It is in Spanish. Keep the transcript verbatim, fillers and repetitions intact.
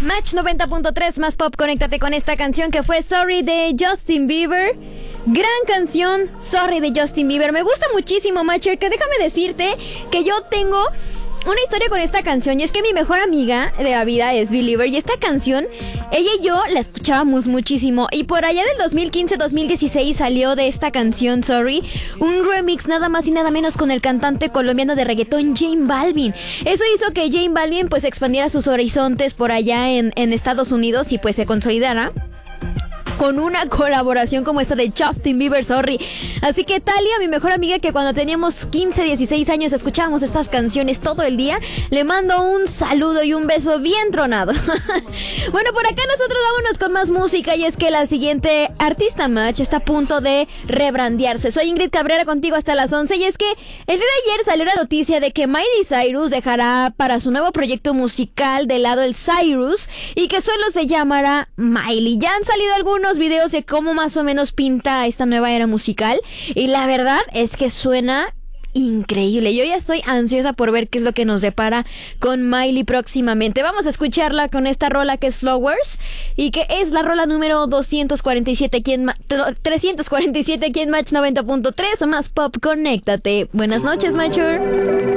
Match noventa punto tres más pop, conéctate con esta canción que fue Sorry de Justin Bieber. Gran canción, Sorry de Justin Bieber. Me gusta muchísimo, Matcher, que déjame decirte que yo tengo una historia con esta canción, y es que mi mejor amiga de la vida es Believer, y esta canción, ella y yo la escuchábamos muchísimo, y por allá del dos mil quince dos mil dieciséis salió de esta canción, Sorry, un remix nada más y nada menos con el cantante colombiano de reggaetón J Balvin. Eso hizo que J Balvin pues expandiera sus horizontes por allá en, en Estados Unidos y pues se consolidara con una colaboración como esta de Justin Bieber, Sorry. Así que Talia, mi mejor amiga, que cuando teníamos quince, dieciséis años escuchábamos estas canciones todo el día, le mando un saludo y un beso bien tronado. Bueno, por acá nosotros vámonos con más música, y es que la siguiente artista, Match, está a punto de rebrandearse. Soy Ingrid Cabrera contigo hasta las once, y es que el día de ayer salió la noticia de que Miley Cyrus dejará para su nuevo proyecto musical de lado el Cyrus y que solo se llamará Miley. Ya han salido algunos videos de cómo más o menos pinta esta nueva era musical, y la verdad es que suena increíble. Yo ya estoy ansiosa por ver qué es lo que nos depara con Miley próximamente. Vamos a escucharla con esta rola que es Flowers, y que es la rola número doscientos cuarenta y siete aquí en Ma- trescientos cuarenta y siete aquí en Match noventa punto tres más pop, conéctate. Buenas noches, Matcher.